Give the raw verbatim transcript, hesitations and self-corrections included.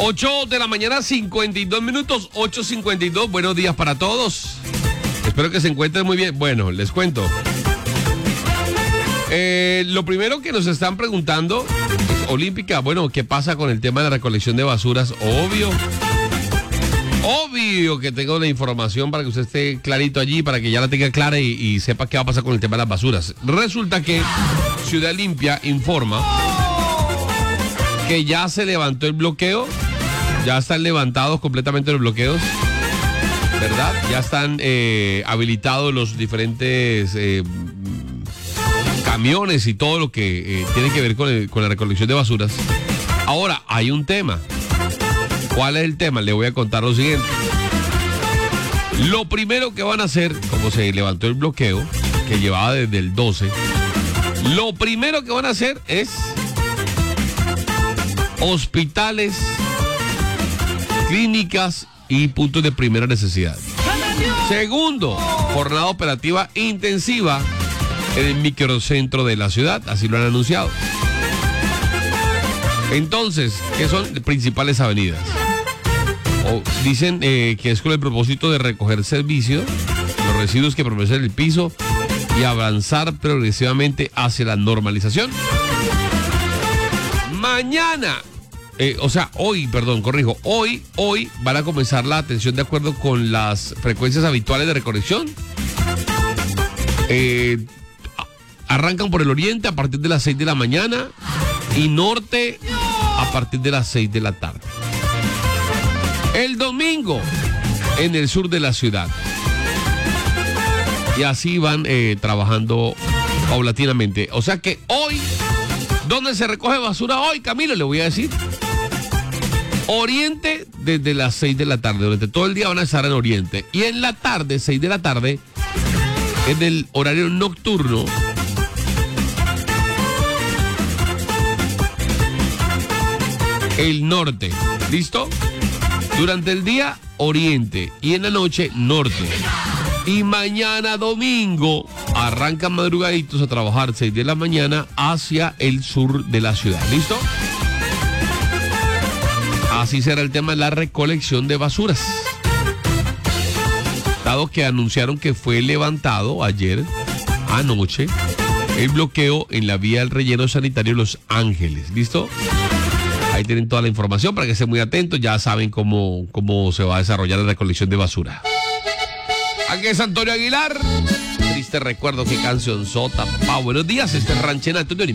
ocho de la mañana, cincuenta y dos minutos, ocho cincuenta y dos. Buenos días para todos. Espero que se encuentren muy bien. Bueno, les cuento. Eh, lo primero que nos están preguntando es, Olímpica, bueno, ¿qué pasa con el tema de la recolección de basuras? Obvio. Obvio que tengo la información para que usted esté clarito allí, para que ya la tenga clara y, y sepa qué va a pasar con el tema de las basuras. Resulta que Ciudad Limpia informa que ya se levantó el bloqueo, ya están levantados completamente los bloqueos, ¿verdad? Ya están eh, habilitados los diferentes eh, camiones y todo lo que eh, tiene que ver con, el, con la recolección de basuras. Ahora, hay un tema. ¿Cuál es el tema? Le voy a contar lo siguiente. Lo primero que van a hacer, como se levantó el bloqueo, que llevaba desde el doce, lo primero que van a hacer es hospitales, clínicas y puntos de primera necesidad. Segundo, jornada operativa intensiva en el microcentro de la ciudad, así lo han anunciado. Entonces, ¿qué son principales avenidas? O dicen eh, que es con el propósito de recoger servicios, los residuos que prometen el piso y avanzar progresivamente hacia la normalización. Mañana, eh, o sea, hoy, perdón, corrijo, hoy, hoy van a comenzar la atención de acuerdo con las frecuencias habituales de recolección. Eh, arrancan por el oriente a partir de las seis de la mañana y norte a partir de las seis de la tarde. El domingo en el sur de la ciudad. Y así van eh, trabajando paulatinamente. O sea que hoy, ¿dónde se recoge basura hoy, Camilo? Le voy a decir. Oriente desde las seis de la tarde. Durante todo el día van a estar en Oriente. Y en la tarde, seis de la tarde, en el horario nocturno, el norte. ¿Listo? Durante el día, oriente. Y en la noche, norte. Y mañana domingo arrancan madrugaditos a trabajar seis de la mañana hacia el sur de la ciudad. ¿Listo? Así será el tema de la recolección de basuras. Dado que anunciaron que fue levantado ayer, anoche, el bloqueo en la vía del relleno sanitario Los Ángeles. ¿Listo? Ahí tienen toda la información para que estén muy atentos. Ya saben cómo, cómo se va a desarrollar la recolección de basura. Aquí es Antonio Aguilar. Triste recuerdo, qué canción sota, papá. Buenos días, este es Ranchera Antonio.